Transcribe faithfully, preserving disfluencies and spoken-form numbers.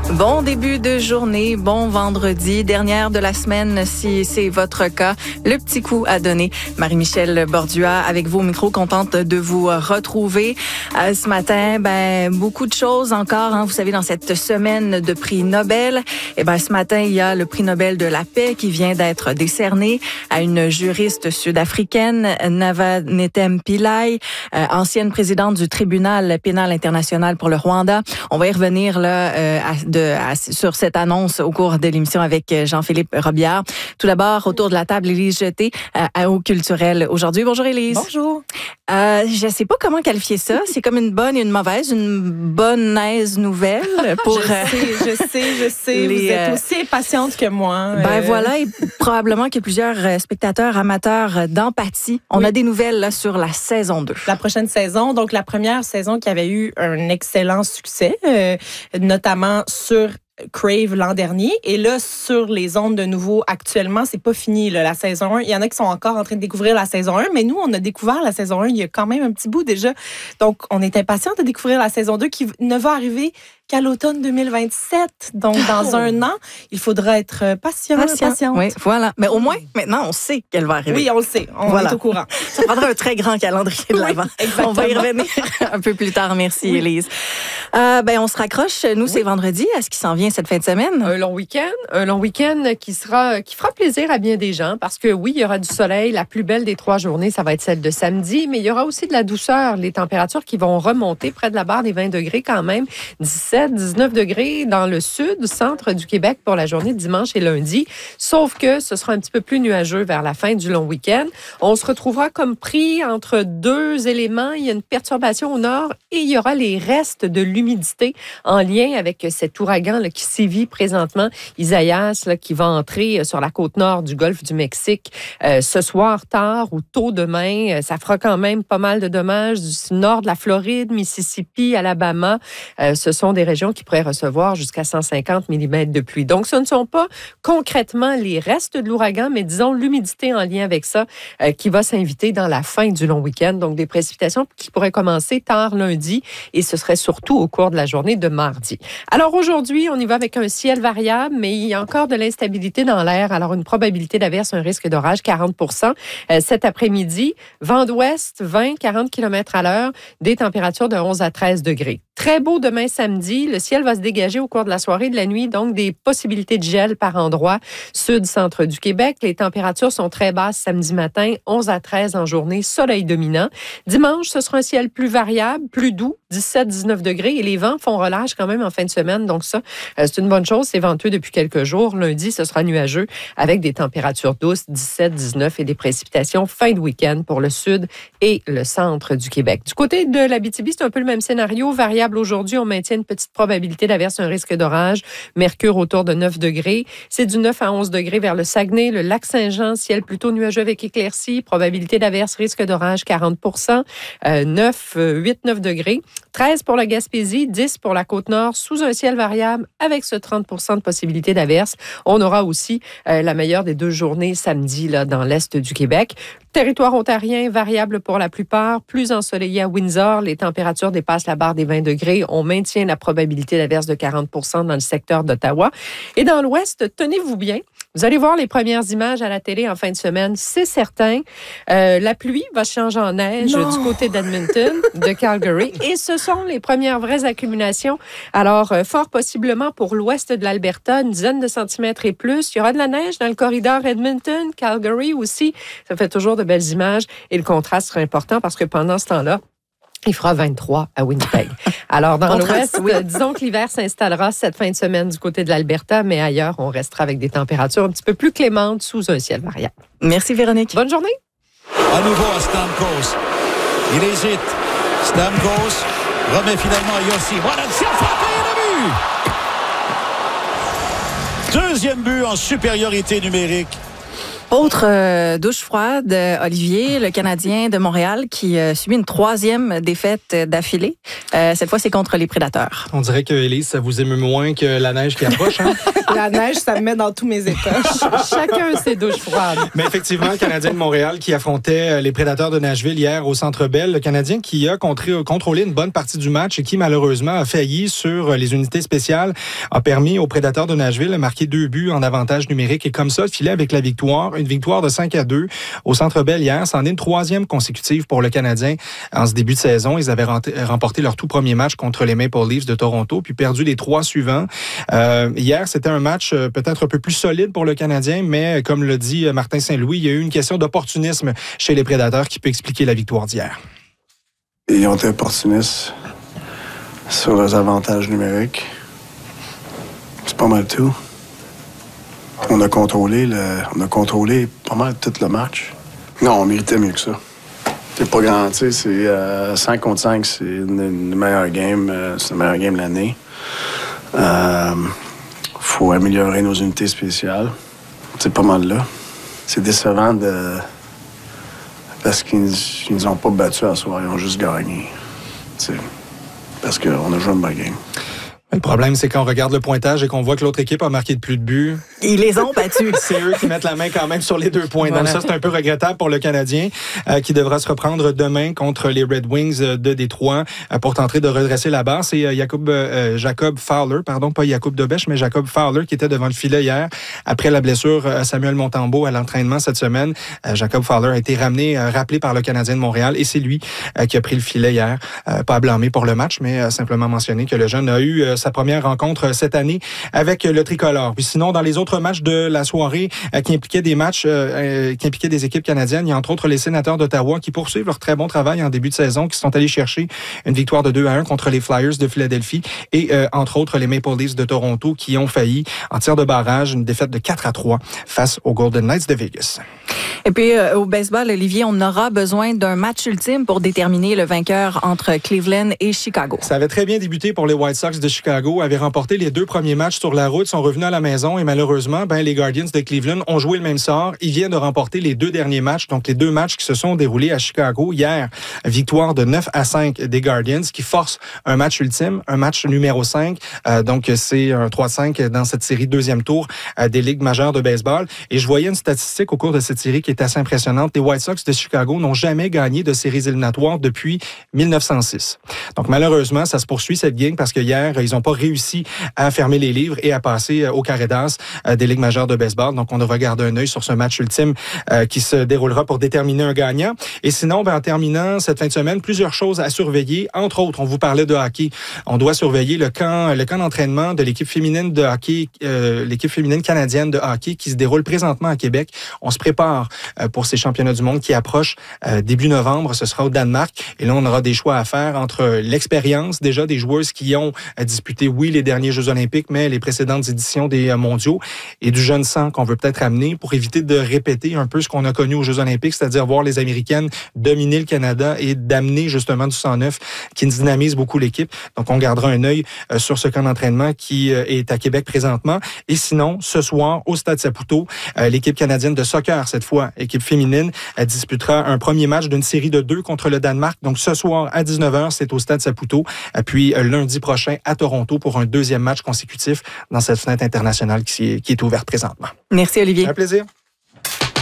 Bon début de journée, bon vendredi, dernière de la semaine si c'est votre cas. Le petit coup à donner. Marie-Michel Bordua avec vos micros, contente de vous retrouver. Euh, ce matin, ben beaucoup de choses encore. Hein, vous savez, dans cette semaine de prix Nobel, et ben ce matin il y a le prix Nobel de la paix qui vient d'être décerné à une juriste sud-africaine, Navanetem Pillay, euh, ancienne présidente du tribunal pénal international pour le Rwanda. On va y revenir là euh, à, de À, sur cette annonce au cours de l'émission avec Jean-Philippe Robillard. Tout d'abord, autour de la table, Élise Jeté euh, à Eau Culturelle aujourd'hui. Bonjour Élise. Bonjour. Euh, je ne sais pas comment qualifier ça. C'est comme une bonne et une mauvaise, une bonne aise nouvelle. Pour, je sais, je sais, je sais. Les, vous êtes aussi impatiente que moi. Ben euh... voilà, et probablement qu'il y a plusieurs spectateurs amateurs d'empathie. On oui. a des nouvelles là, sur la saison deux. La prochaine saison, donc la première saison qui avait eu un excellent succès, euh, notamment sur Crave l'an dernier. Et là, sur les ondes de nouveau, actuellement, c'est pas fini, là, la saison un. Il y en a qui sont encore en train de découvrir la saison un, mais nous, on a découvert la saison un il y a quand même un petit bout déjà. Donc, on est impatients de découvrir la saison deux qui ne va arriver qu'à l'automne deux mille vingt-sept. Donc, dans oh. un an, il faudra être patient, patient. patiente. Oui, voilà. Mais au moins, maintenant, on sait qu'elle va arriver. Oui, on le sait. On voilà. est au courant. Ça prendra un très grand calendrier de l'avant. Oui, on va y revenir un peu plus tard. Merci, oui. Élise. Euh, ben, on se raccroche. Nous, oui. c'est vendredi. À ce qui s'en vient cette fin de semaine? Un long week-end. Un long week-end qui sera, qui fera plaisir à bien des gens parce que oui, il y aura du soleil. La plus belle des trois journées, ça va être celle de samedi, mais il y aura aussi de la douceur. Les températures qui vont remonter près de la barre des vingt degrés quand même. dix-sept, dix-neuf degrés dans le sud, centre du Québec pour la journée de dimanche et lundi. Sauf que ce sera un petit peu plus nuageux vers la fin du long week-end. On se retrouvera comme pris entre deux éléments. Il y a une perturbation au nord et il y aura les restes de l'humidité en lien avec cet ouragan là, qui sévit présentement, Isaias, là, qui va entrer sur la côte nord du golfe du Mexique euh, ce soir tard ou tôt demain. Ça fera quand même pas mal de dommages du nord de la Floride, Mississippi, Alabama. Euh, ce sont des régions qui pourraient recevoir jusqu'à cent cinquante millimètres de pluie. Donc, ce ne sont pas concrètement les restes de l'ouragan, mais disons l'humidité en lien avec ça euh, qui va s'inviter dans la fin du long week-end. Donc, des précipitations qui pourraient commencer tard lundi et ce serait surtout au cours de la journée de mardi. Alors, aujourd'hui, on y va avec un ciel variable, mais il y a encore de l'instabilité dans l'air. Alors, une probabilité d'averse, un risque d'orage, quarante pour cent. Euh, cet après-midi, vent d'ouest, vingt à quarante kilomètres à l'heure, des températures de onze à treize degrés. Très beau demain samedi. Le ciel va se dégager au cours de la soirée et de la nuit, donc des possibilités de gel par endroits. Sud-centre du Québec, les températures sont très basses samedi matin, onze à treize en journée, soleil dominant. Dimanche, ce sera un ciel plus variable, plus doux, dix-sept à dix-neuf degrés et les vents font relâche quand même en fin de semaine. Donc ça, euh, c'est une bonne chose. C'est venteux depuis quelques jours. Lundi, ce sera nuageux avec des températures douces, dix-sept à dix-neuf et des précipitations fin de week-end pour le sud et le centre du Québec. Du côté de l'Abitibi, c'est un peu le même scénario. Variable aujourd'hui, on maintient une petite probabilité d'averse, un risque d'orage. Mercure autour de neuf degrés. C'est du neuf à onze degrés vers le Saguenay, le lac Saint-Jean, ciel plutôt nuageux avec éclaircies. Probabilité d'averse, risque d'orage, quarante pour cent. Euh, neuf, huit, neuf degrés. treize pour la Gaspésie, dix pour la Côte-Nord, sous un ciel variable avec ce trente pour cent de possibilité d'averse. On aura aussi euh, la meilleure des deux journées samedi là, dans l'est du Québec. Territoire ontarien, variable pour la plupart, plus ensoleillé à Windsor. Les températures dépassent la barre des vingt degrés. On maintient la probabilité d'averse de quarante pour cent dans le secteur d'Ottawa. Et dans l'ouest, tenez-vous bien. Vous allez voir les premières images à la télé en fin de semaine, c'est certain. Euh, la pluie va changer en neige non. du côté d'Edmonton, de Calgary. Et ce sont les premières vraies accumulations. Alors, euh, fort possiblement pour l'ouest de l'Alberta, une dizaine de centimètres et plus. Il y aura de la neige dans le corridor Edmonton, Calgary aussi. Ça fait toujours de belles images. Et le contraste sera important parce que pendant ce temps-là, il fera vingt-trois à Winnipeg. Alors, dans l'ouest, oui. disons que l'hiver s'installera cette fin de semaine du côté de l'Alberta, mais ailleurs, on restera avec des températures un petit peu plus clémentes sous un ciel variable. Merci, Véronique. Bonne journée. À nouveau à Stamkos. Il hésite. Stamkos remet finalement à Yossi. Voilà le tir frappé et le but! Deuxième but en supériorité numérique Autre euh, douche froide, euh, Olivier, le Canadien de Montréal qui euh, subit une troisième défaite d'affilée. Euh, cette fois, c'est contre les Prédateurs. On dirait que, Élise, ça vous émeut moins que la neige qui approche, hein? La neige, ça me met dans tous mes états. Chacun ses douches froides. Mais effectivement, le Canadien de Montréal qui affrontait les Prédateurs de Nashville hier au Centre Bell. Le Canadien qui a contré- contrôlé une bonne partie du match et qui, malheureusement, a failli sur les unités spéciales, a permis aux Prédateurs de Nashville de marquer deux buts en avantage numérique et comme ça, filer avec la victoire. Une victoire de cinq à deux au Centre Bell hier. C'en est une troisième consécutive pour le Canadien en ce début de saison. Ils avaient remporté leur tout premier match contre les Maple Leafs de Toronto, puis perdu les trois suivants. Euh, hier, c'était un match peut-être un peu plus solide pour le Canadien, mais comme le dit Martin Saint-Louis, il y a eu une question d'opportunisme chez les Prédateurs qui peut expliquer la victoire d'hier. Ils ont été opportunistes sur leurs avantages numériques. C'est pas mal tout. On a contrôlé le, on a contrôlé pas mal tout le match. Non, on méritait mieux que ça. C'est pas grand, tu sais, c'est euh, cinq contre cinq, c'est une, une meilleure game, euh, c'est une meilleure game de l'année. Euh, faut améliorer nos unités spéciales. C'est pas mal là. C'est décevant de... parce qu'ils ne nous ont pas battus à soir, ils ont juste gagné. T'sais, parce qu'on a joué une bonne game. Le problème, c'est qu'on regarde le pointage et qu'on voit que l'autre équipe a marqué de plus de buts. Ils les ont battus. C'est eux qui mettent la main quand même sur les deux points. Voilà. Donc ça, c'est un peu regrettable pour le Canadien euh, qui devra se reprendre demain contre les Red Wings de Détroit euh, pour tenter de redresser la barre. C'est euh, Jacob, euh, Jacob Fowler, pardon, pas Jacob Dobech, mais Jacob Fowler qui était devant le filet hier après la blessure à Samuel Montembeault à l'entraînement cette semaine. Euh, Jacob Fowler a été ramené, euh, rappelé par le Canadien de Montréal et c'est lui euh, qui a pris le filet hier. Euh, pas à blâmer pour le match, mais euh, simplement mentionner que le jeune a eu euh, sa première rencontre cette année avec le tricolore. Puis sinon, dans les autres matchs de la soirée euh, qui impliquaient des matchs, euh, qui impliquaient des équipes canadiennes, il y a entre autres les Sénateurs d'Ottawa qui poursuivent leur très bon travail en début de saison, qui sont allés chercher une victoire de deux à un contre les Flyers de Philadelphie et euh, entre autres les Maple Leafs de Toronto qui ont failli en tir de barrage, une défaite de quatre à trois face aux Golden Knights de Vegas. Et puis, euh, au baseball, Olivier, on aura besoin d'un match ultime pour déterminer le vainqueur entre Cleveland et Chicago. Ça avait très bien débuté pour les White Sox de Chicago, avaient remporté les deux premiers matchs sur la route, sont revenus à la maison et malheureusement, ben, les Guardians de Cleveland ont joué le même sort. Ils viennent de remporter les deux derniers matchs, donc les deux matchs qui se sont déroulés à Chicago. Hier, victoire de neuf à cinq des Guardians qui force un match ultime, un match numéro cinq. Euh, donc, c'est un trois à cinq dans cette série deuxième tour euh, des Ligues majeures de baseball. Et je voyais une statistique au cours de cette série qui est assez impressionnante. Les White Sox de Chicago n'ont jamais gagné de séries éliminatoires depuis mille neuf cent six. Donc, malheureusement, ça se poursuit cette game parce que hier, ils n'ont pas réussi à fermer les livres et à passer au carré d'as des Ligues majeures de baseball. Donc, on devra garder un œil sur ce match ultime euh, qui se déroulera pour déterminer un gagnant. Et sinon, ben, en terminant cette fin de semaine, plusieurs choses à surveiller. Entre autres, on vous parlait de hockey. On doit surveiller le camp, le camp d'entraînement de l'équipe féminine de hockey, euh, l'équipe féminine canadienne de hockey qui se déroule présentement à Québec. On se prépare euh, pour ces championnats du monde qui approchent euh, début novembre. Ce sera au Danemark. Et là, on aura des choix à faire entre l'expérience déjà des joueuses qui ont euh, disputé, oui, les derniers Jeux olympiques, mais les précédentes éditions des euh, mondiaux et du jeune sang qu'on veut peut-être amener pour éviter de répéter un peu ce qu'on a connu aux Jeux olympiques, c'est-à-dire voir les Américaines dominer le Canada et d'amener justement du sang neuf qui dynamise beaucoup l'équipe. Donc, on gardera un œil euh, sur ce camp d'entraînement qui euh, est à Québec présentement. Et sinon, ce soir, au Stade Saputo, euh, l'équipe canadienne de soccer, cette fois, équipe féminine, elle disputera un premier match d'une série de deux contre le Danemark. Donc, ce soir, à dix-neuf heures, c'est au Stade Saputo. Puis, euh, lundi prochain, à Toronto, pour un deuxième match consécutif dans cette fenêtre internationale qui, qui est ouverte présentement. Merci, Olivier. Un plaisir.